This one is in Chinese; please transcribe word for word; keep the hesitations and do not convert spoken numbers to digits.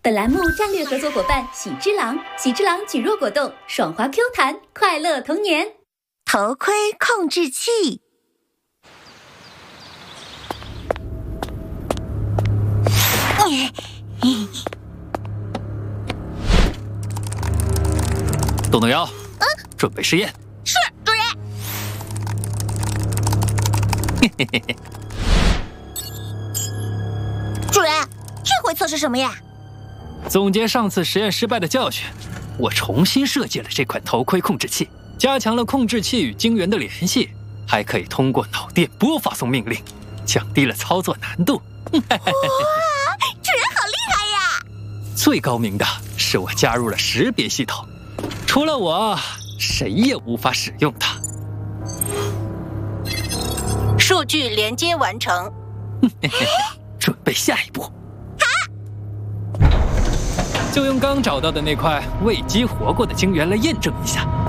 本栏目战略合作伙伴喜之郎，喜之郎举弱果冻，爽滑 Q 弹，快乐童年。 头盔控制器。 动动腰，嗯，准备实验。 是，主人。 嘿嘿嘿嘿。 主人，这回测试什么呀？ 总结上次实验失败的教训，我重新设计了这款头盔控制器，加强了控制器与晶圆的联系，还可以通过脑电波发送命令，降低了操作难度。 哇，主人好厉害呀！ 最高明的是我加入了识别系统，除了我，谁也无法使用它。 数据连接完成。 准备下一步。就用刚找到的那块未激活过的晶圆来验证一下。